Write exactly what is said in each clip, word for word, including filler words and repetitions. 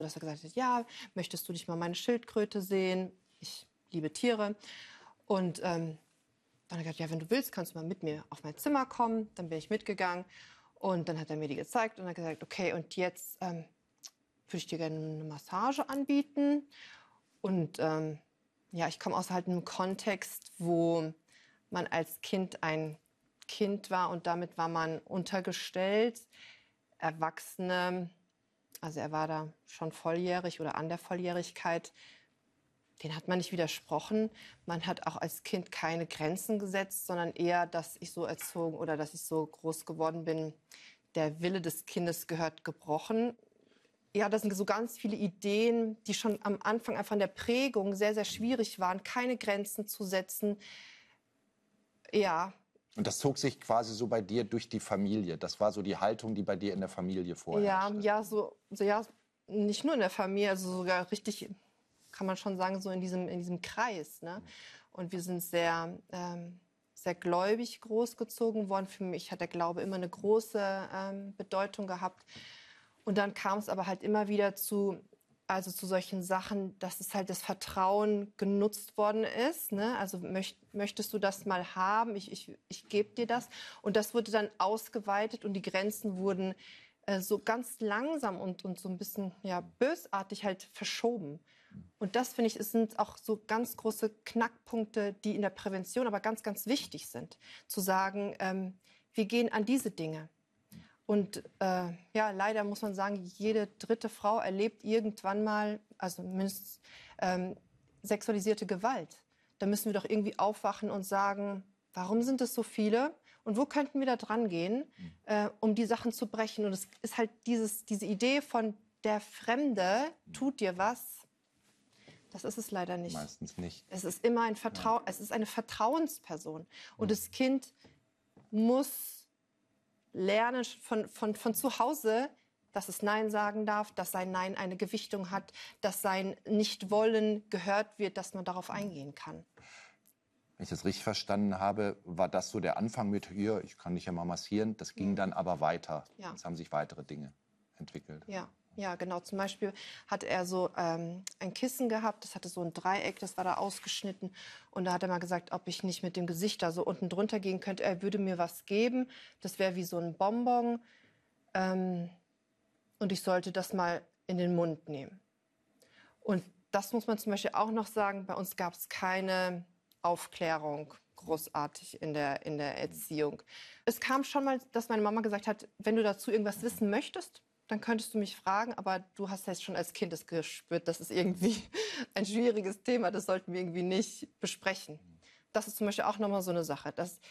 Dass er gesagt hat, ja, möchtest du nicht mal meine Schildkröte sehen? Ich liebe Tiere. Und ähm, dann hat er gesagt, ja, wenn du willst, kannst du mal mit mir auf mein Zimmer kommen. Dann bin ich mitgegangen und dann hat er mir die gezeigt und hat gesagt, okay, und jetzt ähm, würde ich dir gerne eine Massage anbieten. Und ähm, ja, ich komme aus halt einem Kontext, wo man als Kind ein Kind war und damit war man untergestellt. Erwachsene, also er war da schon volljährig oder an der Volljährigkeit, den hat man nicht widersprochen. Man hat auch als Kind keine Grenzen gesetzt, sondern eher, dass ich so erzogen oder dass ich so groß geworden bin, der Wille des Kindes gehört gebrochen. Ja, das sind so ganz viele Ideen, die schon am Anfang einfach in der Prägung sehr, sehr schwierig waren, keine Grenzen zu setzen. Ja. Und das zog sich quasi so bei dir durch die Familie. Das war so die Haltung, die bei dir in der Familie vorherrschte. Ja, ja, so, so ja, nicht nur in der Familie, also sogar richtig, kann man schon sagen, so in diesem, in diesem Kreis. Ne? Und wir sind sehr, ähm, sehr gläubig großgezogen worden. Für mich hat der Glaube immer eine große ähm, Bedeutung gehabt. Und dann kam es aber halt immer wieder zu, also zu solchen Sachen, dass es halt das Vertrauen genutzt worden ist. Ne? Also möcht, möchtest du das mal haben? Ich, ich, ich gebe dir das. Und das wurde dann ausgeweitet und die Grenzen wurden äh, so ganz langsam und, und so ein bisschen ja, bösartig halt verschoben. Und das, finde ich, es sind auch so ganz große Knackpunkte, die in der Prävention aber ganz, ganz wichtig sind. Zu sagen, ähm, wir gehen an diese Dinge. Und äh, ja, leider muss man sagen, jede dritte Frau erlebt irgendwann mal, also mindestens ähm, sexualisierte Gewalt. Da müssen wir doch irgendwie aufwachen und sagen, warum sind es so viele? Und wo könnten wir da dran gehen, äh, um die Sachen zu brechen? Und es ist halt dieses, diese Idee von der Fremde tut dir was. Das ist es leider nicht. Meistens nicht. Es ist immer ein Vertrau- ja. Es ist eine Vertrauensperson. Und mhm. das Kind muss lernen von, von, von zu Hause, dass es Nein sagen darf, dass sein Nein eine Gewichtung hat, dass sein Nicht-Wollen gehört wird, dass man darauf eingehen kann. Wenn ich das richtig verstanden habe, war das so der Anfang mit, hier, ich kann dich ja mal massieren. Das ging dann aber weiter. Ja. Es haben sich weitere Dinge entwickelt. Ja. Ja, genau. Zum Beispiel hat er so ähm, ein Kissen gehabt, das hatte so ein Dreieck, das war da ausgeschnitten. Und da hat er mal gesagt, ob ich nicht mit dem Gesicht da so unten drunter gehen könnte. Er würde mir was geben, das wäre wie so ein Bonbon. Ähm, und ich sollte das mal in den Mund nehmen. Und das muss man zum Beispiel auch noch sagen, bei uns gab es keine Aufklärung großartig in der, in der Erziehung. Es kam schon mal, dass meine Mama gesagt hat, wenn du dazu irgendwas wissen möchtest, dann könntest du mich fragen, aber du hast ja schon als Kind das gespürt, das ist irgendwie ein schwieriges Thema, das sollten wir irgendwie nicht besprechen. Das ist zum Beispiel auch nochmal so eine Sache, dass,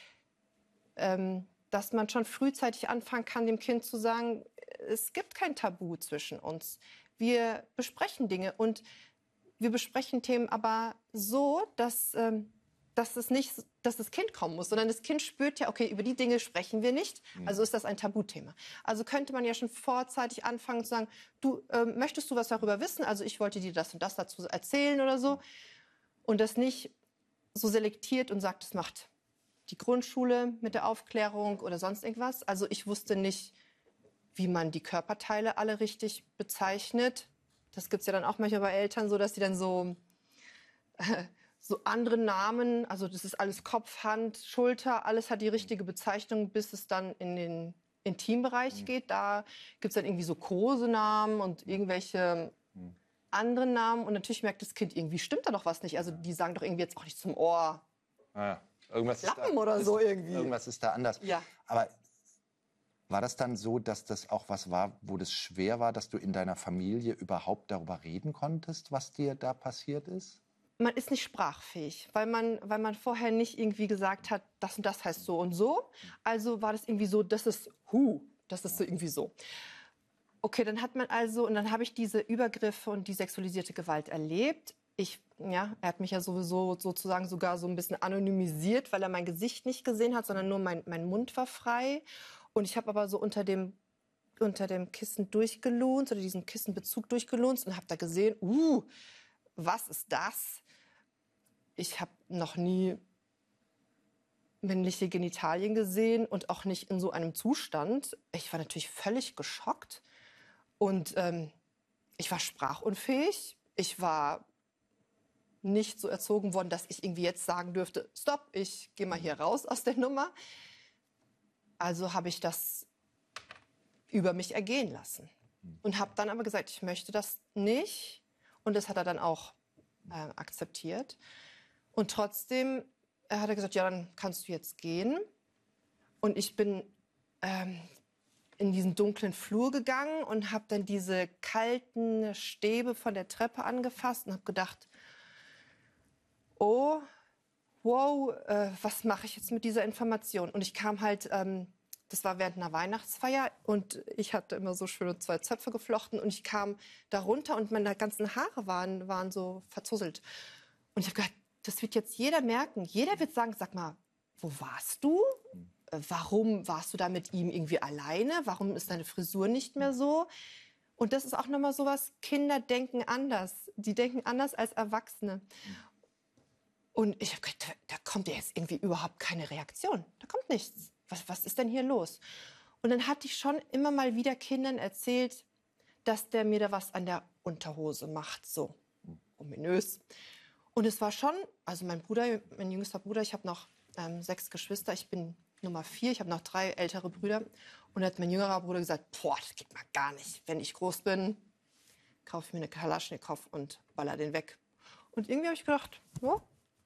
ähm, dass man schon frühzeitig anfangen kann, dem Kind zu sagen, es gibt kein Tabu zwischen uns. Wir besprechen Dinge und wir besprechen Themen aber so, dass, ähm, dass es nicht, dass das Kind kommen muss, sondern das Kind spürt ja, okay, über die Dinge sprechen wir nicht, also ist das ein Tabuthema. Also könnte man ja schon vorzeitig anfangen zu sagen, du, äh, möchtest du was darüber wissen? Also ich wollte dir das und das dazu erzählen oder so. Und das nicht so selektiert und sagt, das macht die Grundschule mit der Aufklärung oder sonst irgendwas. Also ich wusste nicht, wie man die Körperteile alle richtig bezeichnet. Das gibt's ja dann auch manchmal bei Eltern so, dass die dann so... Äh, so andere Namen, also das ist alles Kopf, Hand, Schulter, alles hat die richtige Bezeichnung, bis es dann in den Intimbereich mhm. geht. Da gibt's dann irgendwie so Kosenamen und irgendwelche mhm. anderen Namen. Und natürlich merkt das Kind, irgendwie stimmt da doch was nicht. Also die sagen doch irgendwie jetzt auch nicht zum Ohr. Ja, irgendwas Lappen ist da, oder so ist, irgendwie. Irgendwas ist da anders. Ja. Aber war das dann so, dass das auch was war, wo das schwer war, dass du in deiner Familie überhaupt darüber reden konntest, was dir da passiert ist? Man ist nicht sprachfähig, weil man, weil man vorher nicht irgendwie gesagt hat, das und das heißt so und so. Also war das irgendwie so, das ist hu, das ist so irgendwie so. Okay, dann hat man also, und dann habe ich diese Übergriffe und die sexualisierte Gewalt erlebt. Ich, ja, er hat mich ja sowieso sozusagen sogar so ein bisschen anonymisiert, weil er mein Gesicht nicht gesehen hat, sondern nur mein, mein Mund war frei. Und ich habe aber so unter dem, unter dem Kissen durchgelunzt oder diesen Kissenbezug durchgelunzt und habe da gesehen, uh, was ist das? Ich habe noch nie männliche Genitalien gesehen und auch nicht in so einem Zustand. Ich war natürlich völlig geschockt. Und ähm, ich war sprachunfähig. Ich war nicht so erzogen worden, dass ich irgendwie jetzt sagen dürfte, stopp, ich gehe mal hier raus aus der Nummer. Also habe ich das über mich ergehen lassen. Und habe dann aber gesagt, ich möchte das nicht. Und das hat er dann auch äh, akzeptiert. Und trotzdem äh, hat er gesagt, ja, dann kannst du jetzt gehen. Und ich bin ähm, in diesen dunklen Flur gegangen und habe dann diese kalten Stäbe von der Treppe angefasst und habe gedacht, oh, wow, äh, was mache ich jetzt mit dieser Information? Und ich kam halt, ähm, das war während einer Weihnachtsfeier und ich hatte immer so schöne zwei Zöpfe geflochten und ich kam da runter und meine ganzen Haare waren, waren so verzuzelt. Und ich habe gedacht, das wird jetzt jeder merken. Jeder wird sagen, sag mal, wo warst du? Äh, warum warst du da mit ihm irgendwie alleine? Warum ist deine Frisur nicht mehr so? Und das ist auch nochmal sowas, Kinder denken anders. Die denken anders als Erwachsene. Und ich habe gedacht, da, da kommt ja jetzt irgendwie überhaupt keine Reaktion. Da kommt nichts. Was, was ist denn hier los? Und dann hatte ich schon immer mal wieder Kindern erzählt, dass der mir da was an der Unterhose macht, so ominös. Und es war schon, also mein Bruder, mein jüngster Bruder, ich habe noch ähm, sechs Geschwister, ich bin Nummer vier, ich habe noch drei ältere Brüder. Und da hat mein jüngerer Bruder gesagt, boah, das geht mal gar nicht. Wenn ich groß bin, kaufe ich mir eine Kalaschnikow und baller den weg. Und irgendwie habe ich gedacht, ja,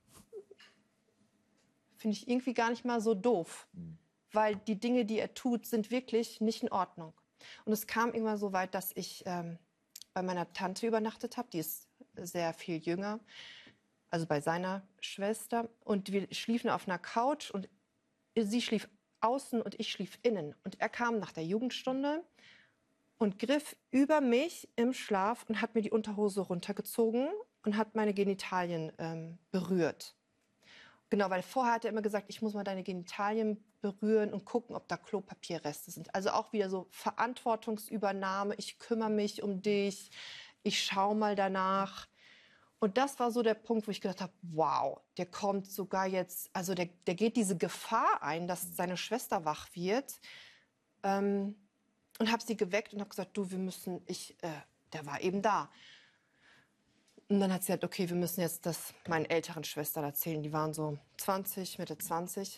finde ich irgendwie gar nicht mal so doof. Mhm. Weil die Dinge, die er tut, sind wirklich nicht in Ordnung. Und es kam irgendwann so weit, dass ich ähm, bei meiner Tante übernachtet habe. Die ist sehr viel jünger, also bei seiner Schwester. Und wir schliefen auf einer Couch und sie schlief außen und ich schlief innen. Und er kam nach der Jugendstunde und griff über mich im Schlaf und hat mir die Unterhose runtergezogen und hat meine Genitalien ähm, berührt. Genau, weil vorher hat er immer gesagt, ich muss mal deine Genitalien berühren und gucken, ob da Klopapierreste sind. Also auch wieder so Verantwortungsübernahme. Ich kümmere mich um dich. Ich schaue mal danach. Und das war so der Punkt, wo ich gedacht habe, wow, der kommt sogar jetzt, also der, der geht diese Gefahr ein, dass seine Schwester wach wird. Ähm, und habe sie geweckt und habe gesagt, du, wir müssen, ich, äh, der war eben da. Und dann hat sie gesagt, okay, wir müssen jetzt das meinen älteren Schwestern erzählen. Die waren so zwanzig, Mitte zwanzig.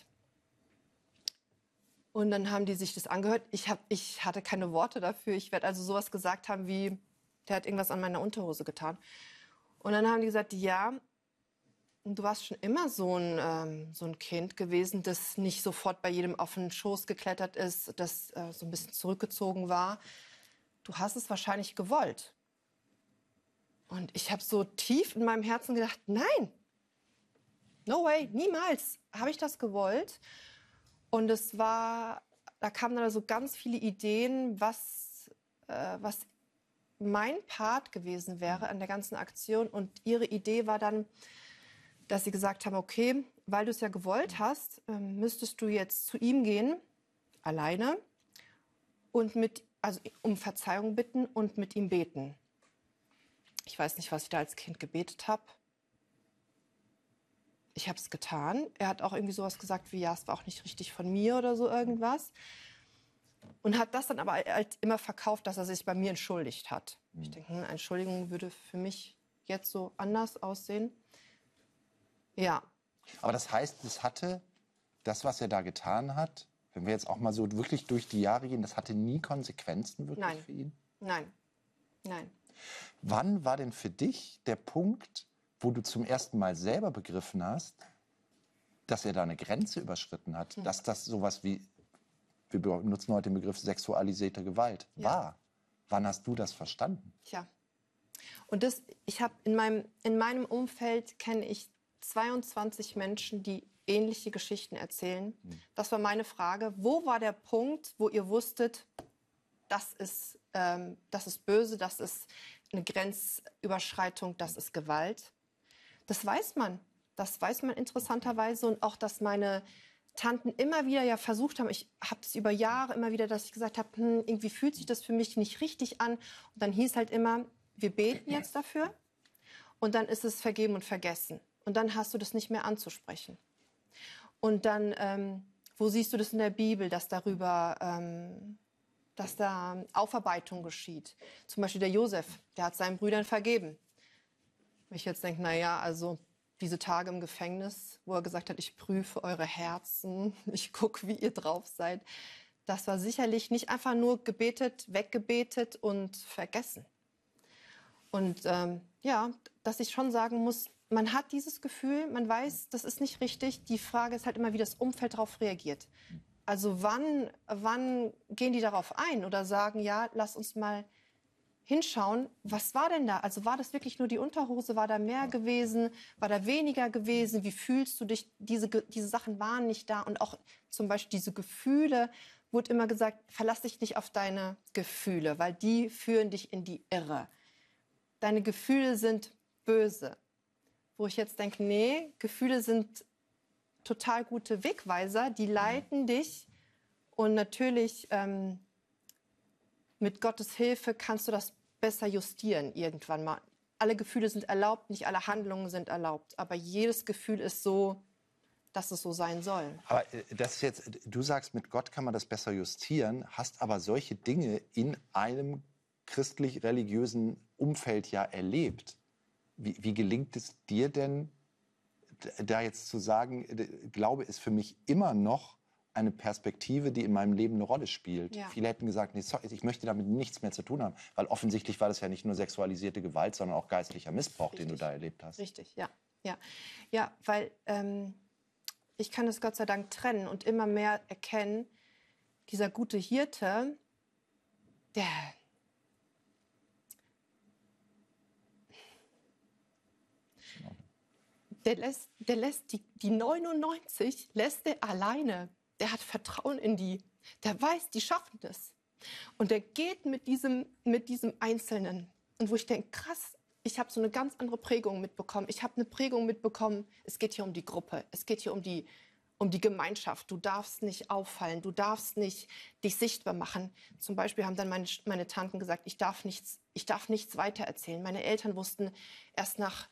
Und dann haben die sich das angehört. Ich, hab, ich hatte keine Worte dafür. Ich werde also sowas gesagt haben wie, der hat irgendwas an meiner Unterhose getan. Und dann haben die gesagt, ja, du warst schon immer so ein, ähm, so ein Kind gewesen, das nicht sofort bei jedem auf den Schoß geklettert ist, das äh, so ein bisschen zurückgezogen war. Du hast es wahrscheinlich gewollt. Und ich habe so tief in meinem Herzen gedacht, nein, no way, niemals habe ich das gewollt. Und es war, da kamen dann so ganz viele Ideen, was, äh, was mein Part gewesen wäre an der ganzen Aktion. Und ihre Idee war dann, dass sie gesagt haben, okay, weil du es ja gewollt hast, äh, müsstest du jetzt zu ihm gehen, alleine, und mit, also um Verzeihung bitten und mit ihm beten. Ich weiß nicht, was ich da als Kind gebetet habe. Ich habe es getan. Er hat auch irgendwie sowas gesagt wie, ja, es war auch nicht richtig von mir oder so irgendwas. Und hat das dann aber halt immer verkauft, dass er sich bei mir entschuldigt hat. Mhm. Ich denke, hm, Entschuldigung würde für mich jetzt so anders aussehen. Ja. Aber das heißt, es hatte, das, was er da getan hat, wenn wir jetzt auch mal so wirklich durch die Jahre gehen, das hatte nie Konsequenzen wirklich Nein. für ihn? Nein, nein. Wann war denn für dich der Punkt, wo du zum ersten Mal selber begriffen hast, dass er da eine Grenze überschritten hat, mhm. dass das sowas wie, wir benutzen heute den Begriff sexualisierte Gewalt, ja. war? Wann hast du das verstanden? Tja, und das, ich habe in meinem, in meinem Umfeld kenne ich zweiundzwanzig Menschen, die ähnliche Geschichten erzählen. Mhm. Das war meine Frage. Wo war der Punkt, wo ihr wusstet, das ist, ähm, das ist böse, das ist eine Grenzüberschreitung, das ist Gewalt? Das weiß man. Das weiß man interessanterweise. Und auch, dass meine Tanten immer wieder ja versucht haben, ich habe es über Jahre immer wieder, dass ich gesagt habe, hm, irgendwie fühlt sich das für mich nicht richtig an. Und dann hieß halt immer, wir beten jetzt dafür. Und dann ist es vergeben und vergessen. Und dann hast du das nicht mehr anzusprechen. Und dann, ähm, wo siehst du das in der Bibel, dass darüber ähm, dass da Aufarbeitung geschieht. Zum Beispiel der Josef, der hat seinen Brüdern vergeben. Ich jetzt denke, naja, also diese Tage im Gefängnis, wo er gesagt hat, ich prüfe eure Herzen, ich gucke, wie ihr drauf seid. Das war sicherlich nicht einfach nur gebetet, weggebetet und vergessen. Und ähm, ja, dass ich schon sagen muss, man hat dieses Gefühl, man weiß, das ist nicht richtig. Die Frage ist halt immer, wie das Umfeld darauf reagiert. Also wann, wann gehen die darauf ein oder sagen, ja, lass uns mal hinschauen, was war denn da? Also war das wirklich nur die Unterhose? War da mehr gewesen? War da weniger gewesen? Wie fühlst du dich? Diese, diese Sachen waren nicht da. Und auch zum Beispiel diese Gefühle, wurde immer gesagt, verlass dich nicht auf deine Gefühle, weil die führen dich in die Irre. Deine Gefühle sind böse. Wo ich jetzt denke, nee, Gefühle sind total gute Wegweiser, die leiten dich. Und natürlich ähm, mit Gottes Hilfe kannst du das besser justieren irgendwann mal. Alle Gefühle sind erlaubt, nicht alle Handlungen sind erlaubt. Aber jedes Gefühl ist so, dass es so sein soll. Aber äh, das ist jetzt, du sagst, mit Gott kann man das besser justieren, hast aber solche Dinge in einem christlich-religiösen Umfeld ja erlebt. Wie, wie gelingt es dir denn, da jetzt zu sagen, Glaube ist für mich immer noch eine Perspektive, die in meinem Leben eine Rolle spielt. Ja. Viele hätten gesagt, nee, sorry, ich möchte damit nichts mehr zu tun haben, weil offensichtlich war das ja nicht nur sexualisierte Gewalt, sondern auch geistlicher Missbrauch, Richtig. den du da erlebt hast. Richtig, ja. Ja, ja, weil ähm, ich kann es Gott sei Dank trennen und immer mehr erkennen, dieser gute Hirte, der... Der lässt, der lässt die, die neunundneunzig lässt er alleine. Der hat Vertrauen in die. Der weiß, die schaffen das. Und der geht mit diesem, mit diesem Einzelnen. Und wo ich denke, krass, ich habe so eine ganz andere Prägung mitbekommen. Ich habe eine Prägung mitbekommen, es geht hier um die Gruppe. Es geht hier um die, um die Gemeinschaft. Du darfst nicht auffallen. Du darfst nicht dich sichtbar machen. Zum Beispiel haben dann meine, meine Tanten gesagt, ich darf nichts, ich darf nichts weitererzählen. Meine Eltern wussten erst nach...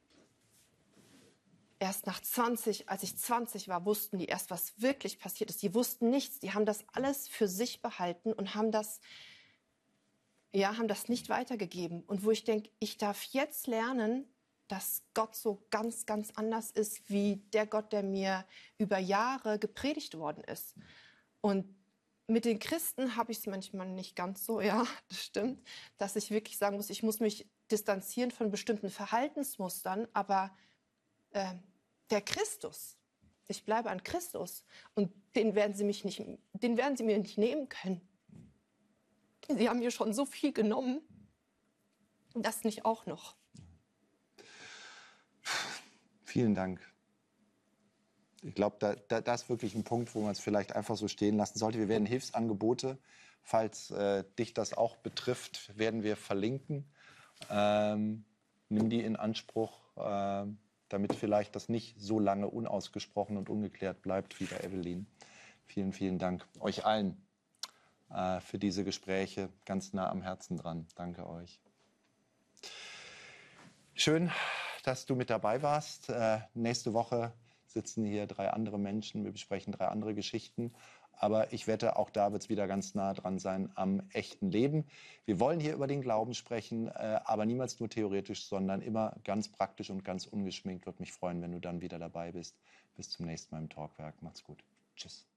Erst nach zwanzig, als ich zwanzig war, wussten die erst, was wirklich passiert ist. Die wussten nichts. Die haben das alles für sich behalten und haben das, ja, haben das nicht weitergegeben. Und wo ich denke, ich darf jetzt lernen, dass Gott so ganz, ganz anders ist, wie der Gott, der mir über Jahre gepredigt worden ist. Und mit den Christen habe ich es manchmal nicht ganz so, ja, das stimmt, dass ich wirklich sagen muss, ich muss mich distanzieren von bestimmten Verhaltensmustern, aber äh, der Christus, ich bleibe an Christus und den werden sie mich nicht, den werden sie mir nicht nehmen können. Sie haben mir schon so viel genommen, das nicht auch noch. Vielen Dank. Ich glaube, da, da, das ist wirklich ein Punkt, wo man es vielleicht einfach so stehen lassen sollte. Wir werden Hilfsangebote, falls äh, dich das auch betrifft, werden wir verlinken. Ähm, nimm die in Anspruch. Ähm, damit vielleicht das nicht so lange unausgesprochen und ungeklärt bleibt wie bei Evelyn. Vielen, vielen Dank euch allen äh, für diese Gespräche, ganz nah am Herzen dran. Danke euch. Schön, dass du mit dabei warst. Äh, nächste Woche sitzen hier drei andere Menschen, wir besprechen drei andere Geschichten. Aber ich wette, auch da wird es wieder ganz nah dran sein am echten Leben. Wir wollen hier über den Glauben sprechen, äh, aber niemals nur theoretisch, sondern immer ganz praktisch und ganz ungeschminkt. Würde mich freuen, wenn du dann wieder dabei bist. Bis zum nächsten Mal im Talkwerk. Macht's gut. Tschüss.